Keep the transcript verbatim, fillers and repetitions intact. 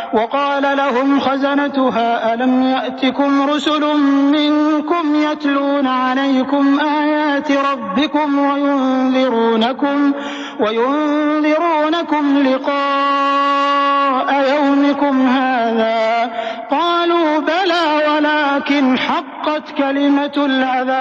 وقال لهم خزنتها ألم يأتكم رسل منكم يتلون عليكم آيات ربكم وينذرونكم, وينذرونكم لقاء يومكم هذا؟ قالوا بلى ولكن حقت كلمة العذاب